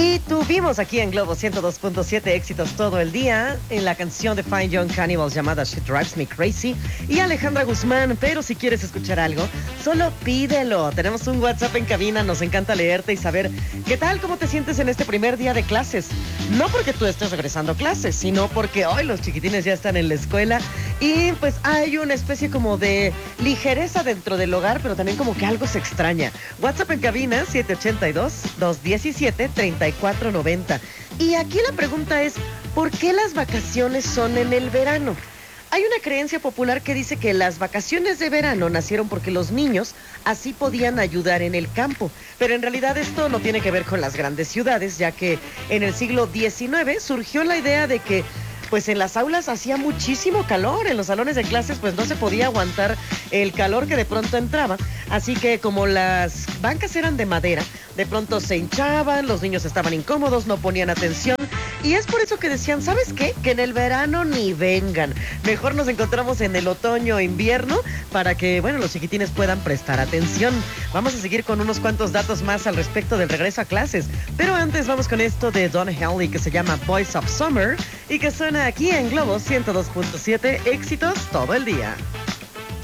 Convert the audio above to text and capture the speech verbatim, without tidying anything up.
Y tuvimos aquí en Globo ciento dos punto siete éxitos todo el día en la canción de Fine Young Cannibals llamada She Drives Me Crazy y Alejandra Guzmán. Pero si quieres escuchar algo, solo pídelo. Tenemos un WhatsApp en cabina, nos encanta leerte y saber qué tal, cómo te sientes en este primer día de clases. No porque tú estés regresando a clases, sino porque hoy los chiquitines ya están en la escuela y pues hay una especie como de ligereza dentro del hogar, pero también como que algo se extraña. WhatsApp en cabina siete ocho dos, dos uno siete, tres cuatro nueve cero. Y aquí la pregunta es, ¿por qué las vacaciones son en el verano? Hay una creencia popular que dice que las vacaciones de verano nacieron porque los niños así podían ayudar en el campo. Pero en realidad esto no tiene que ver con las grandes ciudades, ya que en el siglo diecinueve surgió la idea de que pues en las aulas hacía muchísimo calor, en los salones de clases pues no se podía aguantar el calor que de pronto entraba, así que como las bancas eran de madera, de pronto se hinchaban, los niños estaban incómodos, no ponían atención, y es por eso que decían, ¿sabes qué? Que en el verano ni vengan, mejor nos encontramos en el otoño o invierno para que, bueno, los chiquitines puedan prestar atención. Vamos a seguir con unos cuantos datos más al respecto del regreso a clases, pero antes vamos con esto de Don Henley que se llama Boys of Summer y que suena aquí en Globo ciento dos punto siete, éxitos todo el día.